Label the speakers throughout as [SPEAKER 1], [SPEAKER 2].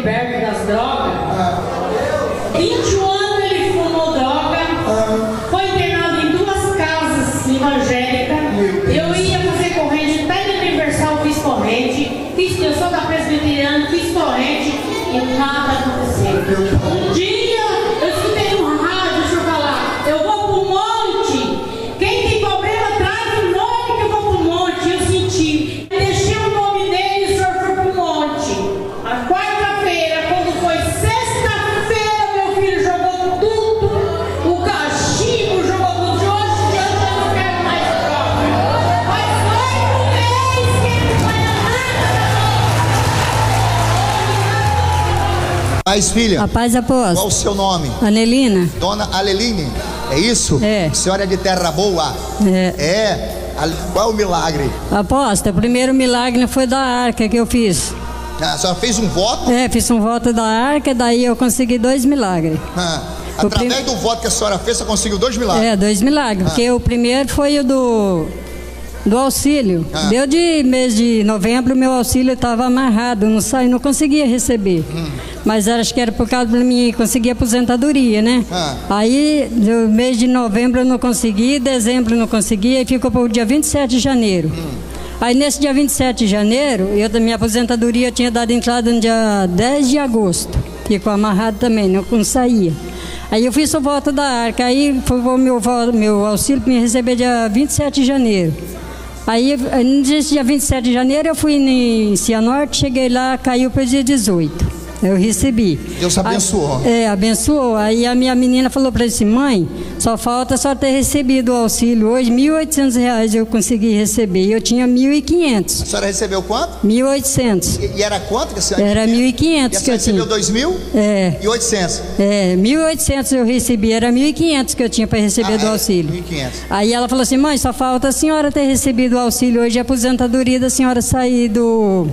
[SPEAKER 1] liberto das drogas. 21 anos ele fumou droga, foi internado em 2 casas evangélicas. Eu ia fazer corrente, até na Universal fiz corrente, eu sou da Presbiteriana, fiz corrente e nada aconteceu. Um dia eu escutei no rádio, deixa eu falar, eu vou pro monte, quem tem problema traz o nome que eu vou pro monte. Eu senti, deixei o nome dele e o senhor foi pro monte. A quarta-feira, quando foi sexta-feira, meu filho jogou tudo, o cachimbo jogou tudo. De hoje em diante eu não quero mais droga. Faz 8 meses que ele não vai nada.
[SPEAKER 2] Paz, filha.
[SPEAKER 3] A paz, apóstolo.
[SPEAKER 2] Qual o seu nome?
[SPEAKER 3] Anelina.
[SPEAKER 2] Dona Aleline, é isso?
[SPEAKER 3] É.
[SPEAKER 2] A senhora é de Terra Boa?
[SPEAKER 3] É.
[SPEAKER 2] Qual é o milagre?
[SPEAKER 3] Apóstolo, o primeiro milagre foi da arca que eu fiz.
[SPEAKER 2] A senhora fez um voto?
[SPEAKER 3] Fiz um voto da arca, daí eu consegui 2 milagres.
[SPEAKER 2] Através do voto que a senhora fez, você conseguiu 2 milagres?
[SPEAKER 3] 2 milagres, porque o primeiro foi o do auxílio. Deu de mês de novembro, meu auxílio estava amarrado, não conseguia receber. Mas acho que era por causa de mim conseguir aposentadoria, né? Aí, no mês de novembro eu não consegui, dezembro eu não consegui, aí ficou para o dia 27 de janeiro. Aí nesse dia 27 de janeiro, minha aposentadoria tinha dado entrada no dia 10 de agosto. Ficou amarrado também, não saía. Aí eu fiz o voto da arca, aí foi meu auxílio para me receber dia 27 de janeiro. Aí nesse dia 27 de janeiro eu fui em Cianorte, cheguei lá, caiu para o dia 18. Eu recebi.
[SPEAKER 2] Deus abençoou.
[SPEAKER 3] Abençoou. Aí a minha menina falou para ele assim: mãe, só falta só ter recebido o auxílio hoje, R$1.800 eu consegui receber. E eu tinha 1.500.
[SPEAKER 2] A senhora recebeu quanto?
[SPEAKER 3] 1.800.
[SPEAKER 2] E era quanto que a senhora
[SPEAKER 3] Era 1.500 que eu tinha.
[SPEAKER 2] recebeu 2.000? E 800?
[SPEAKER 3] 1.800 eu recebi, era 1.500 que eu tinha para receber do auxílio.
[SPEAKER 2] 1.500.
[SPEAKER 3] Aí ela falou assim: mãe, só falta a senhora ter recebido o auxílio hoje, a aposentadoria da senhora sair do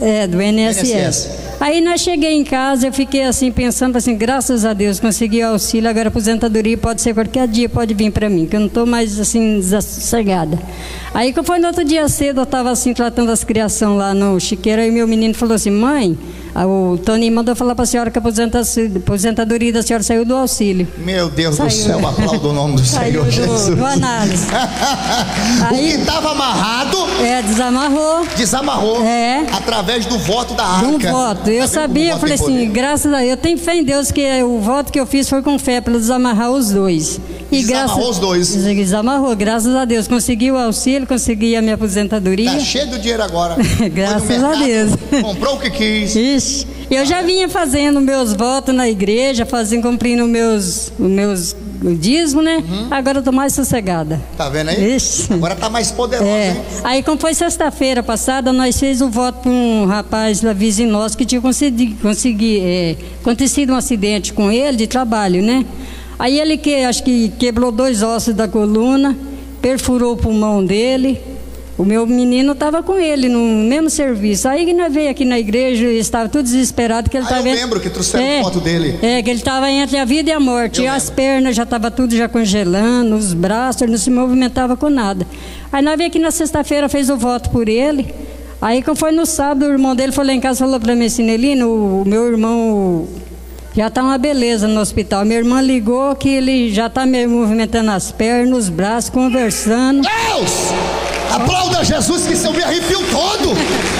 [SPEAKER 3] INSS. Aí nós cheguei em casa, eu fiquei assim pensando assim, graças a Deus consegui o auxílio, agora a aposentadoria pode ser qualquer dia, pode vir para mim, que eu não estou mais assim desassossegada. Aí que foi no outro dia cedo, eu estava assim tratando as criações lá no chiqueiro, aí meu menino falou assim: mãe, o Toninho mandou falar para a senhora que a aposentadoria da senhora saiu do auxílio.
[SPEAKER 2] Meu Deus do céu, aplaudo o nome do Senhor Jesus.
[SPEAKER 3] Do análise.
[SPEAKER 2] Aí, o que estava amarrado
[SPEAKER 3] desamarrou.
[SPEAKER 2] Através do voto da arca.
[SPEAKER 3] De um voto. Eu sabia, eu falei assim, graças a Deus, eu tenho fé em Deus que o voto que eu fiz foi com fé para desamarrar os dois.
[SPEAKER 2] Desamarrou os dois.
[SPEAKER 3] Desamarrou, graças a Deus. Consegui o auxílio, consegui a minha aposentadoria.
[SPEAKER 2] Tá cheio do dinheiro agora.
[SPEAKER 3] Graças a Deus.
[SPEAKER 2] Comprou o que quis.
[SPEAKER 3] Ixi, eu já vinha fazendo meus votos na igreja, cumprindo o meus dízimo, né? Agora eu tô mais sossegada.
[SPEAKER 2] Tá vendo aí?
[SPEAKER 3] Ixi.
[SPEAKER 2] Agora tá mais poderosa, hein?
[SPEAKER 3] Aí, como foi sexta-feira passada, nós fizemos o voto para um rapaz da vizinha nossa que tinha acontecido um acidente com ele de trabalho, né? Aí ele acho que quebrou 2 ossos da coluna, perfurou o pulmão dele. O meu menino estava com ele no mesmo serviço. Aí que nós veio aqui na igreja e estava tudo desesperado que ele estava.
[SPEAKER 2] Eu lembro que trouxeram foto dele.
[SPEAKER 3] Que ele estava entre a vida e a morte. E as pernas já estavam tudo já congelando, os braços, ele não se movimentava com nada. Aí nós veio aqui na sexta-feira, fez o voto por ele. Aí quando foi no sábado, o irmão dele foi lá em casa e falou para mim assim: Nelino, o meu irmão já está uma beleza no hospital. Minha irmã ligou que ele já está movimentando as pernas, os braços, conversando.
[SPEAKER 2] Deus! Aplauda Jesus, que eu me arrepio todo.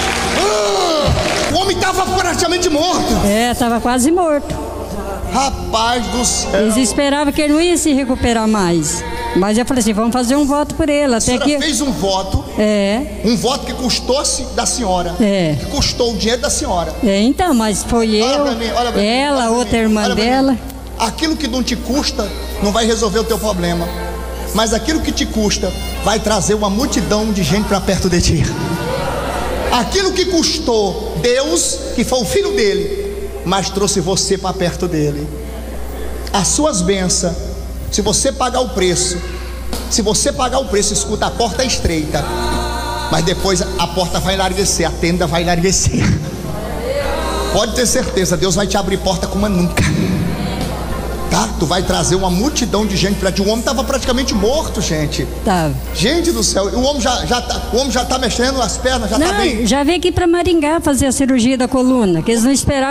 [SPEAKER 2] O homem estava praticamente morto.
[SPEAKER 3] Estava quase morto.
[SPEAKER 2] Rapaz do céu.
[SPEAKER 3] Eles esperavam que ele não ia se recuperar mais. Mas eu falei assim: vamos fazer um voto por ele. Até que
[SPEAKER 2] fez um voto. Um voto que custou-se da senhora. Que custou o dinheiro da senhora.
[SPEAKER 3] Então, mas foi ela, outra irmã dela.
[SPEAKER 2] Aquilo que não te custa não vai resolver o teu problema. Mas aquilo que te custa vai trazer uma multidão de gente para perto de ti. Aquilo que custou Deus, que foi o filho dele, mas trouxe você para perto dele. As suas bênçãos, se você pagar o preço, escuta, a porta é estreita, mas depois a porta vai enlarguecer, a tenda vai enlarguecer. Pode ter certeza, Deus vai te abrir porta como nunca. Tá? Tu vai trazer uma multidão de gente para ti. O homem estava praticamente morto, gente.
[SPEAKER 3] Tava.
[SPEAKER 2] Gente do céu, o homem já tá mexendo as pernas, já tá bem.
[SPEAKER 3] Já veio aqui para Maringá fazer a cirurgia da coluna, que eles não esperavam.